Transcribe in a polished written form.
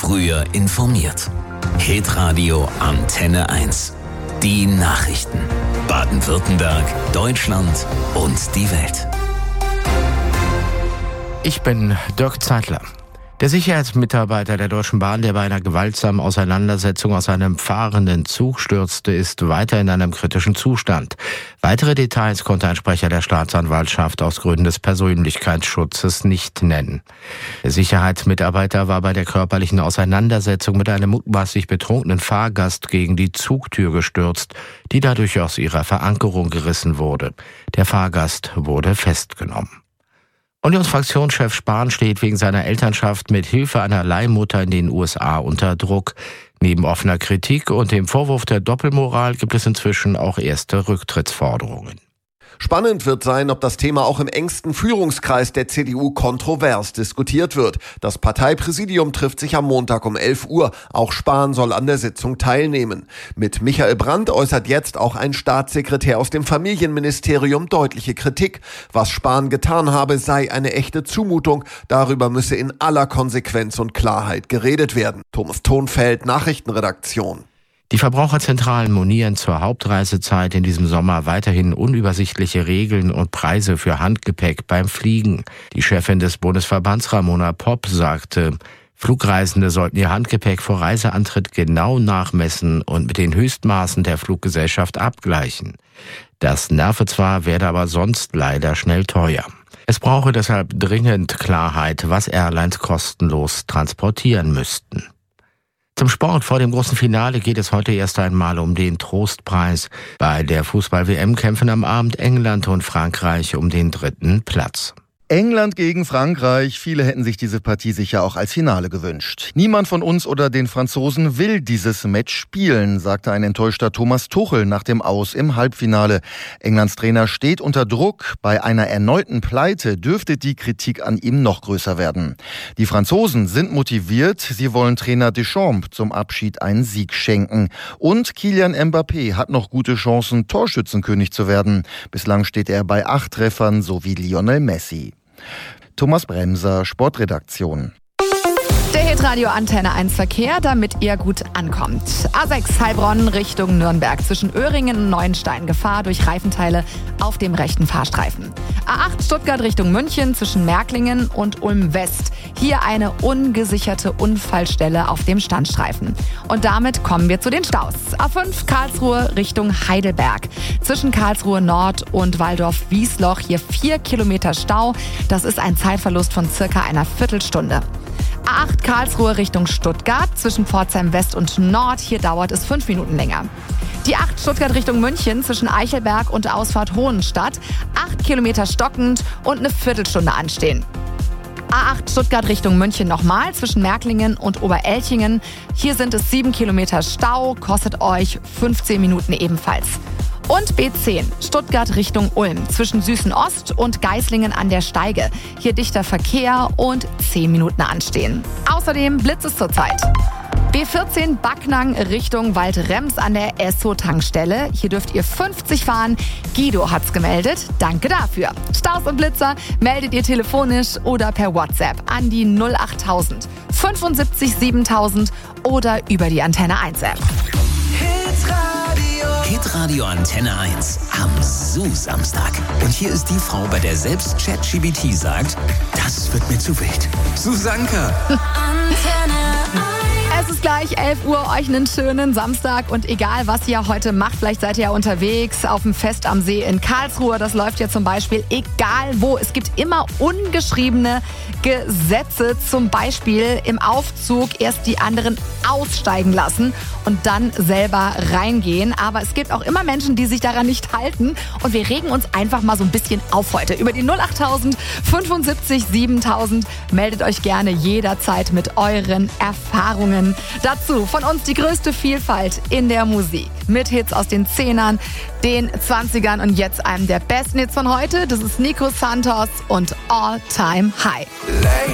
früher informiert. Hitradio Antenne 1. Die Nachrichten. Baden-Württemberg, Deutschland und die Welt. Ich bin Dirk Zeitler. Der Sicherheitsmitarbeiter der Deutschen Bahn, der bei einer gewaltsamen Auseinandersetzung aus einem fahrenden Zug stürzte, ist weiter in einem kritischen Zustand. Weitere Details konnte ein Sprecher der Staatsanwaltschaft aus Gründen des Persönlichkeitsschutzes nicht nennen. Der Sicherheitsmitarbeiter war bei der körperlichen Auseinandersetzung mit einem mutmaßlich betrunkenen Fahrgast gegen die Zugtür gestürzt, die dadurch aus ihrer Verankerung gerissen wurde. Der Fahrgast wurde festgenommen. Unionsfraktionschef Spahn steht wegen seiner Elternschaft mit Hilfe einer Leihmutter in den USA unter Druck. Neben offener Kritik und dem Vorwurf der Doppelmoral gibt es inzwischen auch erste Rücktrittsforderungen. Spannend wird sein, ob das Thema auch im engsten Führungskreis der CDU kontrovers diskutiert wird. Das Parteipräsidium trifft sich am Montag um 11 Uhr. Auch Spahn soll an der Sitzung teilnehmen. Mit Michael Brandt äußert jetzt auch ein Staatssekretär aus dem Familienministerium deutliche Kritik. Was Spahn getan habe, sei eine echte Zumutung. Darüber müsse in aller Konsequenz und Klarheit geredet werden. Thomas Thonfeld, Nachrichtenredaktion. Die Verbraucherzentralen monieren zur Hauptreisezeit in diesem Sommer weiterhin unübersichtliche Regeln und Preise für Handgepäck beim Fliegen. Die Chefin des Bundesverbands Ramona Popp sagte, Flugreisende sollten ihr Handgepäck vor Reiseantritt genau nachmessen und mit den Höchstmaßen der Fluggesellschaft abgleichen. Das nerve zwar, werde aber sonst leider schnell teuer. Es brauche deshalb dringend Klarheit, was Airlines kostenlos transportieren müssten. Zum Sport. Vor dem großen Finale geht es heute erst einmal um den Trostpreis. Bei der Fußball-WM kämpfen am Abend England und Frankreich um den 3. Platz. England gegen Frankreich. Viele hätten sich diese Partie sicher auch als Finale gewünscht. Niemand von uns oder den Franzosen will dieses Match spielen, sagte ein enttäuschter Thomas Tuchel nach dem Aus im Halbfinale. Englands Trainer steht unter Druck. Bei einer erneuten Pleite dürfte die Kritik an ihm noch größer werden. Die Franzosen sind motiviert. Sie wollen Trainer Deschamps zum Abschied einen Sieg schenken. Und Kylian Mbappé hat noch gute Chancen, Torschützenkönig zu werden. Bislang steht er bei 8 Treffern, so wie Lionel Messi. Thomas Bremser, Sportredaktion. Der Hitradio Antenne 1 Verkehr, damit ihr gut ankommt. A6 Heilbronn Richtung Nürnberg. Zwischen Öhringen und Neuenstein Gefahr durch Reifenteile auf dem rechten Fahrstreifen. A8 Stuttgart Richtung München zwischen Märklingen und Ulm West. Hier eine ungesicherte Unfallstelle auf dem Standstreifen. Und damit kommen wir zu den Staus. A5 Karlsruhe Richtung Heidelberg. Zwischen Karlsruhe Nord und Waldorf-Wiesloch hier 4 Kilometer Stau. Das ist ein Zeitverlust von circa einer Viertelstunde. A8 Karlsruhe Richtung Stuttgart, zwischen Pforzheim West und Nord, hier dauert es 5 Minuten länger. Die 8 Stuttgart Richtung München, zwischen Eichelberg und Ausfahrt Hohenstadt, 8 Kilometer stockend und eine Viertelstunde anstehen. A8 Stuttgart Richtung München nochmal, zwischen Märklingen und Oberelchingen, hier sind es 7 Kilometer Stau, kostet euch 15 Minuten ebenfalls. Und B10, Stuttgart Richtung Ulm, zwischen Süßen-Ost und Geislingen an der Steige. Hier dichter Verkehr und 10 Minuten anstehen. Außerdem blitzt es zurzeit. B14 Backnang Richtung Waldrems an der Esso-Tankstelle. Hier dürft ihr 50 fahren. Guido hat's gemeldet. Danke dafür. Staus und Blitzer meldet ihr telefonisch oder per WhatsApp an die 08000 75 7000 oder über die Antenne 1 App. Hitradio Antenne 1 am Samstag. Und hier ist die Frau, bei der selbst ChatGPT sagt, das wird mir zu wild. Susanka. Es ist gleich 11 Uhr, euch einen schönen Samstag und egal was ihr heute macht, vielleicht seid ihr ja unterwegs auf dem Fest am See in Karlsruhe, das läuft ja zum Beispiel egal wo. Es gibt immer ungeschriebene Gesetze, zum Beispiel im Aufzug erst die anderen aussteigen lassen und dann selber reingehen. Aber es gibt auch immer Menschen, die sich daran nicht halten und wir regen uns einfach mal so ein bisschen auf heute. Über die 08000 75 7000 meldet euch gerne jederzeit mit euren Erfahrungen. Dazu von uns die größte Vielfalt in der Musik. Mit Hits aus den 10ern, den 20ern und jetzt einem der besten Hits von heute. Das ist Nico Santos und All Time High.